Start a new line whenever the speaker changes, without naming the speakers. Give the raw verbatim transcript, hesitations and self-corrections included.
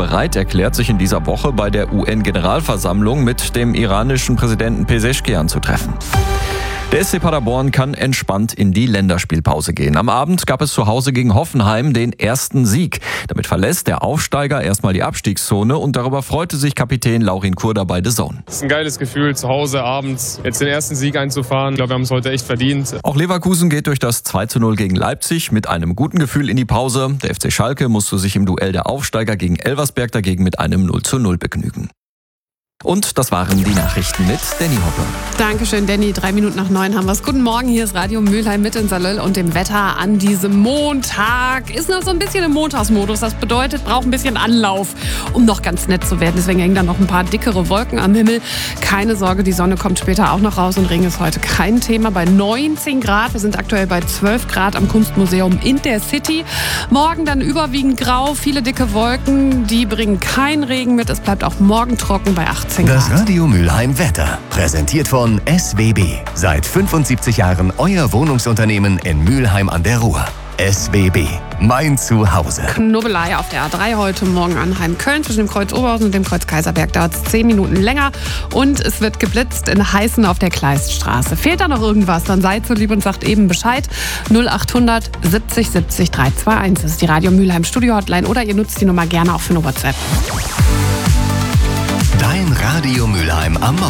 bereit erklärt, sich in dieser Woche bei der U N-Generalversammlung mit dem iranischen Präsidenten Pezeshkian zu treffen. Der S C Paderborn kann entspannt in die Länderspielpause gehen. Am Abend gab es zu Hause gegen Hoffenheim den ersten Sieg. Damit verlässt der Aufsteiger erstmal die Abstiegszone und darüber freute sich Kapitän Laurin Kurda bei The Zone.
Es ist ein geiles Gefühl, zu Hause abends jetzt den ersten Sieg einzufahren. Ich glaube, wir haben es heute echt verdient.
Auch Leverkusen geht durch das zwei zu null gegen Leipzig mit einem guten Gefühl in die Pause. Der F C Schalke musste sich im Duell der Aufsteiger gegen Elversberg dagegen mit einem null zu null begnügen. Und das waren die Nachrichten mit Danny Hoppe.
Dankeschön, Danny. Drei Minuten nach neun haben wir es. Guten Morgen, hier ist Radio Mülheim mit in Salöll und dem Wetter an diesem Montag. Ist noch so ein bisschen im Montagsmodus. Das bedeutet, braucht ein bisschen Anlauf, um noch ganz nett zu werden. Deswegen hängen da noch ein paar dickere Wolken am Himmel. Keine Sorge, die Sonne kommt später auch noch raus und Regen ist heute kein Thema. Bei neunzehn Grad. Wir sind aktuell bei zwölf Grad am Kunstmuseum in der City. Morgen dann überwiegend grau, viele dicke Wolken. Die bringen keinen Regen mit. Es bleibt auch morgen trocken bei achtzehn.
Das Radio Mülheim Wetter, präsentiert von S W B. Seit fünfundsiebzig Jahren euer Wohnungsunternehmen in Mülheim an der Ruhr. S W B, mein Zuhause.
Knobelei auf der A drei heute Morgen Arnheim-Köln. Zwischen dem Kreuz Oberhausen und dem Kreuz Kaiserberg dauert es zehn Minuten länger. Und es wird geblitzt in Heißen auf der Kleiststraße. Fehlt da noch irgendwas, dann seid so lieb und sagt eben Bescheid. null achthundert siebzig siebzig dreihundertzweiundundzwanzig. Das ist die Radio Mülheim Studio Hotline oder ihr nutzt die Nummer gerne auch für eine WhatsApp.
Dein Radio Mülheim am Morgen.